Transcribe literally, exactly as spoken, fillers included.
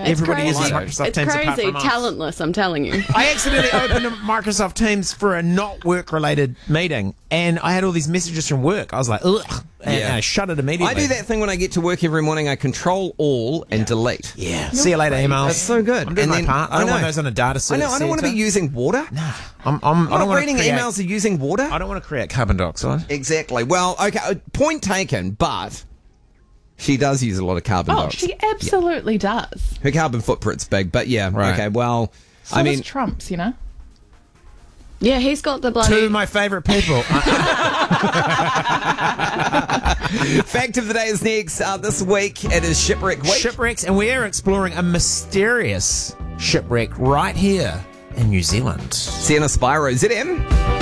Yeah. Everybody It's uses crazy. Microsoft It's Teams apart crazy, from us. talentless, I'm telling you. I accidentally opened Microsoft Teams for a not work-related meeting, and I had all these messages from work. I was like, ugh, and Yeah. I shut it immediately. I do that thing when I get to work every morning. I control all and delete. Yeah. See you later, emails. That's so good. I'm doing And my then- part. I I don't know. want those on a data I set. know. I don't want to be using water. Nah, I'm, I'm, I I'm don't not want reading to create, emails are using water. I don't want to create carbon dioxide. Exactly. Well, okay. uh, Point taken, but she does use a lot of carbon Oh, dioxide. she absolutely does. Her carbon footprint's big, but yeah. Right. Okay. Well, So I does mean, Trump's, you know? Yeah, he's got the bloody... Two of my favourite people. fact of the day is next. Uh, this week it is shipwreck week. Shipwrecks, and we are exploring a mysterious shipwreck right here in New Zealand. Sienna Spyro, Z M.